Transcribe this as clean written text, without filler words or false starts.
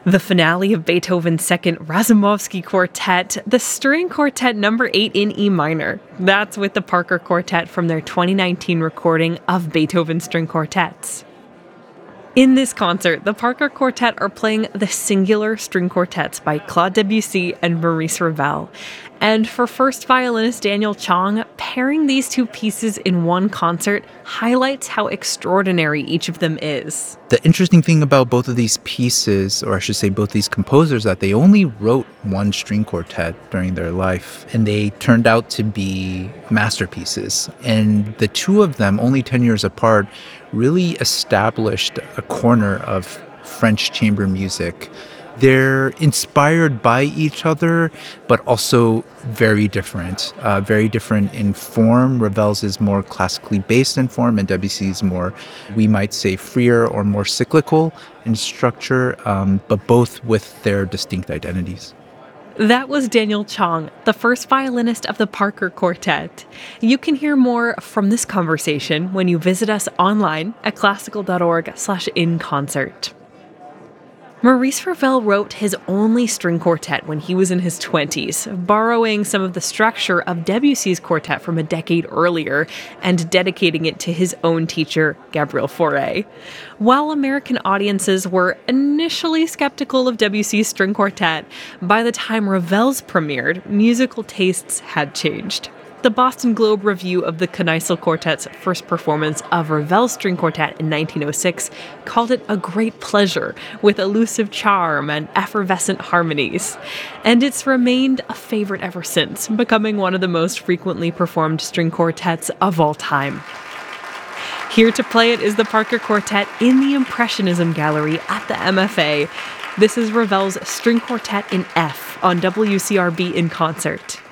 The finale of Beethoven's Second Razumovsky Quartet, the String Quartet number 8 in E minor. That's with the Parker Quartet from their 2019 recording of Beethoven String Quartets. In this concert, the Parker Quartet are playing the Singular String Quartets by Claude Debussy and Maurice Ravel. And for first violinist Daniel Chang, pairing these two pieces in one concert highlights how extraordinary each of them is. The interesting thing about both of these pieces, or I should say both these composers, that they only wrote one string quartet during their life, and they turned out to be masterpieces. And the two of them, only 10 years apart, really established a corner of French chamber music. They're inspired by each other, but also very different in form. Ravel's is more classically based in form, and Debussy's more, we might say, freer or more cyclical in structure, but both with their distinct identities. That was Daniel Chang, the first violinist of the Parker Quartet. You can hear more from this conversation when you visit us online at classical.org/inconcert. Maurice Ravel wrote his only string quartet when he was in his 20s, borrowing some of the structure of Debussy's quartet from a decade earlier and dedicating it to his own teacher, Gabriel Fauré. While American audiences were initially skeptical of Debussy's string quartet, by the time Ravel's premiered, musical tastes had changed. The Boston Globe review of the Kneissl Quartet's first performance of Ravel's string quartet in 1906 called it a great pleasure with elusive charm and effervescent harmonies. And it's remained a favorite ever since, becoming one of the most frequently performed string quartets of all time. Here to play it is the Parker Quartet in the Impressionism Gallery at the MFA. This is Ravel's String Quartet in F on WCRB in Concert.